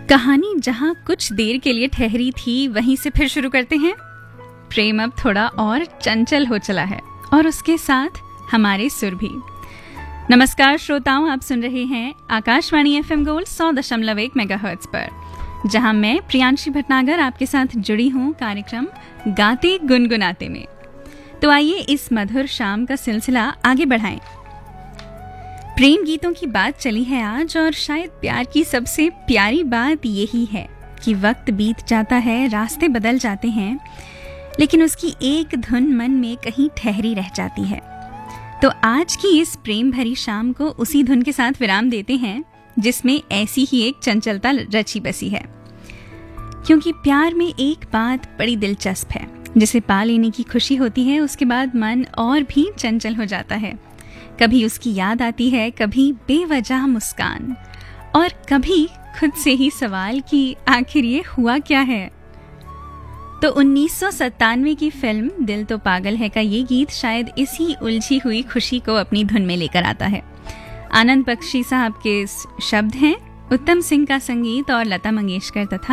कहानी जहां कुछ देर के लिए ठहरी थी वहीं से फिर शुरू करते हैं। प्रेम अब थोड़ा और चंचल हो चला है और उसके साथ हमारे सुर भी। नमस्कार श्रोताओं, आप सुन रहे हैं आकाशवाणी एफएम गोल्ड 100.1 मेगाहर्ट्ज पर, जहां मैं प्रियांशी भटनागर आपके साथ जुड़ी हूं कार्यक्रम गाते गुनगुनाते में। तो आइए इस मधुर शाम का सिलसिला आगे बढ़ाएं। प्रेम गीतों की बात चली है आज, और शायद प्यार की सबसे प्यारी बात यही है कि वक्त बीत जाता है, रास्ते बदल जाते हैं, लेकिन उसकी एक धुन मन में कहीं ठहरी रह जाती है। तो आज की इस प्रेम भरी शाम को उसी धुन के साथ विराम देते हैं जिसमें ऐसी ही एक चंचलता रची बसी है। क्योंकि प्यार में एक बात बड़ी दिलचस्प है, जिसे पा लेने की खुशी होती है, उसके बाद मन और भी चंचल हो जाता है। कभी उसकी याद आती है, कभी बेवजह मुस्कान, और कभी खुद से ही सवाल कि आखिर ये हुआ क्या है। तो 1997 की फिल्म दिल तो पागल है का ये गीत शायद इसी उलझी हुई खुशी को अपनी धुन में लेकर आता है। आनंद बख्शी साहब के शब्द हैं, उत्तम सिंह का संगीत और लता मंगेशकर तथा